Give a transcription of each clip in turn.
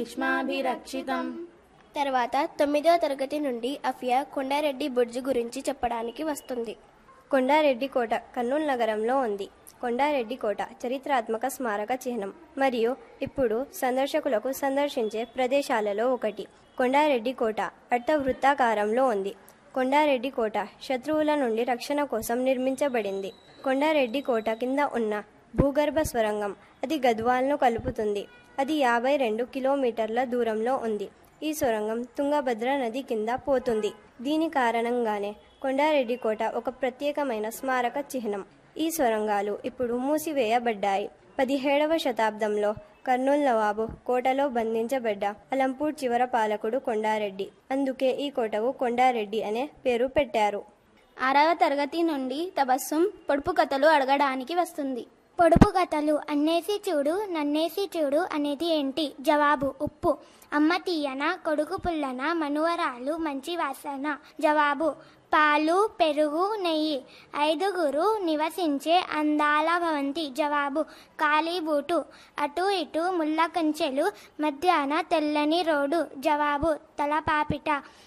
భీష్మాభిరక్షితం. తర్వాత 9వ తరగతి నుండి అఫియా కొండారెడ్డి బుర్జు గురించి చెప్పడానికి వస్తుంది. కొండారెడ్డి కోట కర్నూలు నగరంలో ఉంది. కొండారెడ్డి కోట చరిత్రాత్మక స్మారక చిహ్నం మరియు ఇప్పుడు సందర్శకులకు సందర్శించే ప్రదేశాలలో ఒకటి. కొండారెడ్డి కోట అర్ధవృత్తాకారంలో ఉంది. కొండారెడ్డి కోట శత్రువుల నుండి రక్షణ కోసం నిర్మించబడింది. కొండారెడ్డి కోట కింద ఉన్న భూగర్భ స్వరంగం అది గద్వాల్ను కలుపుతుంది. అది 52 కిలోమీటర్ల దూరంలో ఉంది. ఈ సొరంగం తుంగభద్ర నది కింద పోతుంది. దీని కారణంగానే కొండారెడ్డి కోట ఒక ప్రత్యేకమైన స్మారక చిహ్నం. ఈ సొరంగాలు ఇప్పుడు మూసివేయబడ్డాయి. 17వ శతాబ్దంలో కర్నూలు నవాబు కోటలో బంధించబడ్డ అలంపూర్ చివర పాలకుడు కొండారెడ్డి. అందుకే ఈ కోటకు కొండారెడ్డి అనే పేరు పెట్టారు. 6వ తరగతి నుండి తబస్సుం పొడుపు కథలు అడగడానికి వస్తుంది. పొడుపు కథలు అన్నేసి చూడు నన్నేసి చూడు అనేది ఏంటి? జవాబు ఉప్పు. అమ్మ తీయన కొడుకు పుల్లన మనువరాలు మంచి వాసన. జవాబు పాలు పెరుగు నెయ్యి. 5గురు నివసించే అందాల భవంతి. జవాబు కాళీబూటు. అటు ఇటు ముళ్ళ కంచెలు మధ్యాహ్న తెల్లని రోడ్డు. జవాబు తలపాపిట.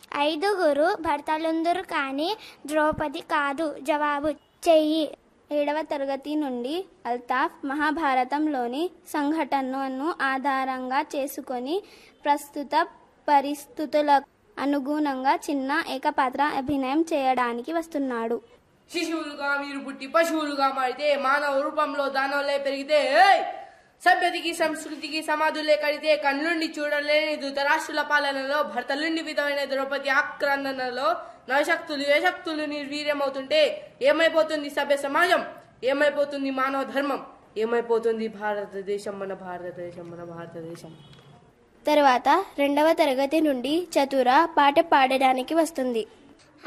5గురు భర్తలుందురు కానీ ద్రౌపది కాదు. జవాబు చెయ్యి. 7వ తరగతి నుండి అల్తాఫ్ మహాభారతంలోని సంఘటనను ఆధారంగా చేసుకొని ప్రస్తుత పరిస్థితులకు అనుగుణంగా చిన్న ఏకపాత్ర అభినయం చేయడానికి వస్తున్నాడు. శిశువులుగా మీరు పుట్టి పశువులుగా మారితే మానవ రూపంలో దానవులే పెరిగితే సభ్యతకి సంస్కృతికి సమాధులే కడితే కన్నుండి చూడలేని ధృతరాష్ట్రుల పాలనలో భర్తలుండి విధమైన ద్రౌపది ఆక్రందనలో నవశక్తులు ఏ శక్తులు నిర్వీర్యమవుతుంటే ఏమైపోతుంది సభ్య సమాజం? ఏమైపోతుంది మానవ ధర్మం? ఏమైపోతుంది భారతదేశం మన భారతదేశం మన భారతదేశం? తర్వాత 2వ తరగతి నుండి చతుర పాట పాడడానికి వస్తుంది.